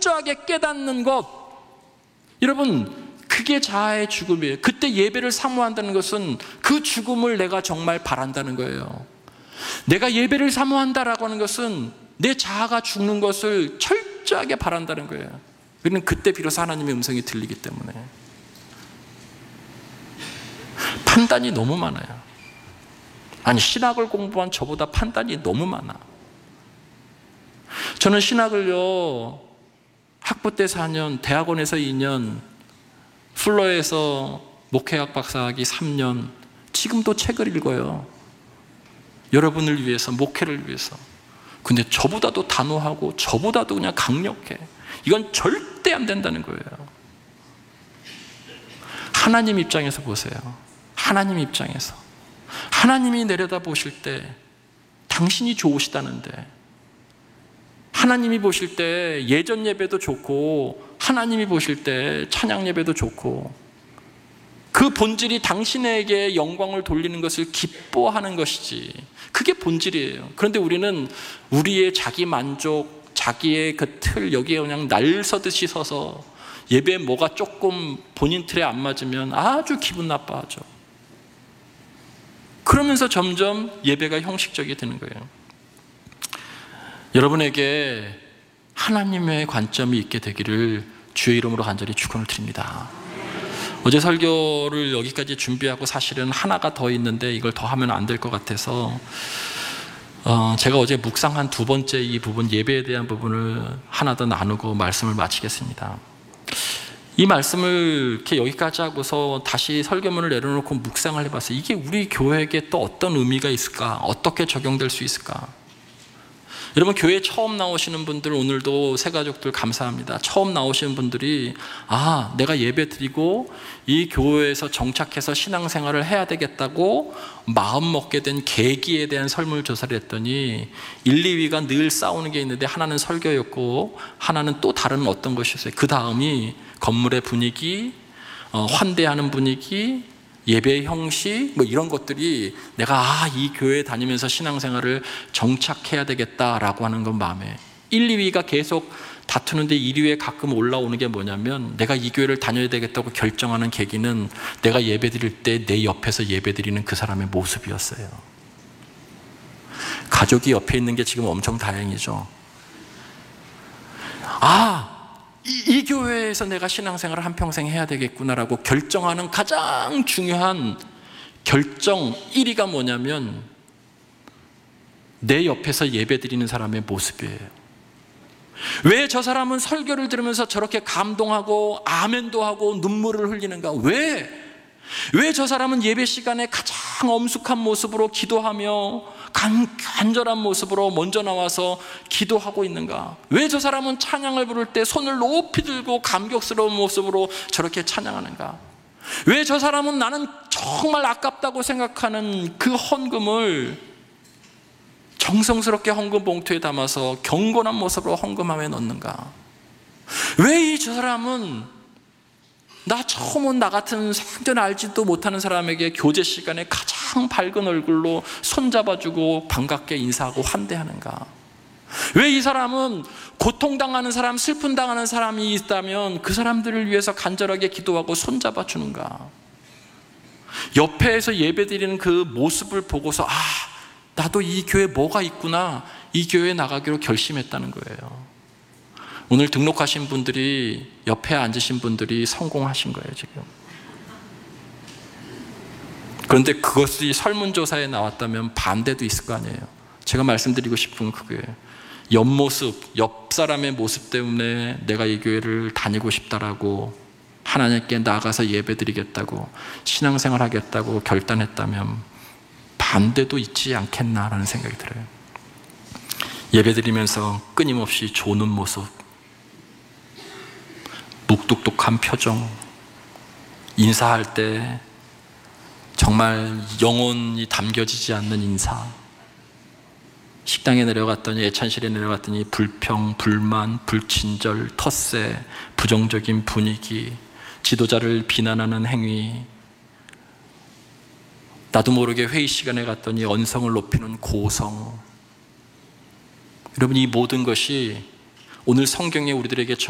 철저하게 깨닫는 것, 여러분 그게 자아의 죽음이에요. 그때 예배를 사모한다는 것은 그 죽음을 내가 정말 바란다는 거예요. 내가 예배를 사모한다라고 하는 것은 내 자아가 죽는 것을 철저하게 바란다는 거예요. 우리는 그때 비로소 하나님의 음성이 들리기 때문에. 판단이 너무 많아요. 아니, 신학을 공부한 저보다 판단이 너무 많아. 저는 신학을요, 학부 때 4년, 대학원에서 2년, 플러에서 목회학 박사학위 3년, 지금도 책을 읽어요. 여러분을 위해서, 목회를 위해서. 근데 저보다도 단호하고 저보다도 그냥 강력해. 이건 절대 안 된다는 거예요. 하나님 입장에서 보세요. 하나님 입장에서. 하나님이 내려다보실 때 당신이 좋으시다는데, 하나님이 보실 때 예전 예배도 좋고, 하나님이 보실 때 찬양 예배도 좋고, 그 본질이 당신에게 영광을 돌리는 것을 기뻐하는 것이지, 그게 본질이에요. 그런데 우리는 우리의 자기 만족, 자기의 그 틀, 여기에 그냥 날 서듯이 서서 예배에 뭐가 조금 본인 틀에 안 맞으면 아주 기분 나빠하죠. 그러면서 점점 예배가 형식적이 되는 거예요. 여러분에게 하나님의 관점이 있게 되기를 주의 이름으로 간절히 축원을 드립니다. 어제 설교를 여기까지 준비하고 사실은 하나가 더 있는데 이걸 더 하면 안 될 것 같아서 제가 어제 묵상한 두 번째 이 부분, 예배에 대한 부분을 하나 더 나누고 말씀을 마치겠습니다. 이 말씀을 이렇게 여기까지 하고서 다시 설교문을 내려놓고 묵상을 해봤어요. 이게 우리 교회에게 또 어떤 의미가 있을까? 어떻게 적용될 수 있을까? 여러분, 교회 처음 나오시는 분들, 오늘도 새가족들 감사합니다. 처음 나오시는 분들이 내가 예배 드리고 이 교회에서 정착해서 신앙생활을 해야 되겠다고 마음 먹게 된 계기에 대한 설문조사를 했더니 1, 2위가 늘 싸우는 게 있는데, 하나는 설교였고 하나는 또 다른 어떤 것이었어요. 그 다음이 건물의 분위기, 환대하는 분위기, 예배 형식, 뭐 이런 것들이 내가 이 교회에 다니면서 신앙생활을 정착해야 되겠다라고 하는 건 마음에. 1, 2위가 계속 다투는데 1위에 가끔 올라오는 게 뭐냐면, 내가 이 교회를 다녀야 되겠다고 결정하는 계기는 내가 예배 드릴 때 내 옆에서 예배 드리는 그 사람의 모습이었어요. 가족이 옆에 있는 게 지금 엄청 다행이죠. 이 교회에서 내가 신앙생활을 한평생 해야 되겠구나라고 결정하는 가장 중요한 결정 1위가 뭐냐면, 내 옆에서 예배드리는 사람의 모습이에요. 왜 저 사람은 설교를 들으면서 저렇게 감동하고 아멘도 하고 눈물을 흘리는가? 왜 저 사람은 예배 시간에 가장 엄숙한 모습으로 기도하며 간절한 모습으로 먼저 나와서 기도하고 있는가? 왜 저 사람은 찬양을 부를 때 손을 높이 들고 감격스러운 모습으로 저렇게 찬양하는가? 왜 저 사람은 나는 정말 아깝다고 생각하는 그 헌금을 정성스럽게 헌금 봉투에 담아서 경건한 모습으로 헌금함에 넣는가? 왜 저 사람은 나 처음 온 나 같은 생전 알지도 못하는 사람에게 교제 시간에 가장 밝은 얼굴로 손잡아주고 반갑게 인사하고 환대하는가? 왜 이 사람은 고통당하는 사람, 슬픔 당하는 사람이 있다면 그 사람들을 위해서 간절하게 기도하고 손잡아주는가? 옆에서 예배드리는 그 모습을 보고서 나도 이 교회에 뭐가 있구나, 이 교회에 나가기로 결심했다는 거예요. 오늘 등록하신 분들이, 옆에 앉으신 분들이 성공하신 거예요, 지금. 그런데 그것이 설문조사에 나왔다면 반대도 있을 거 아니에요. 제가 말씀드리고 싶은 건 그거예요. 옆모습, 옆 사람의 모습 때문에 내가 이 교회를 다니고 싶다라고, 하나님께 나아가서 예배드리겠다고, 신앙생활 하겠다고 결단했다면 반대도 있지 않겠나라는 생각이 들어요. 예배드리면서 끊임없이 조는 모습, 묵뚝뚝한 표정, 인사할 때 정말 영혼이 담겨지지 않는 인사, 식당에 내려갔더니, 예찬실에 내려갔더니 불평, 불만, 불친절, 텃세, 부정적인 분위기, 지도자를 비난하는 행위, 나도 모르게 회의 시간에 갔더니 언성을 높이는 고성. 여러분, 이 모든 것이 오늘 성경에 우리들에게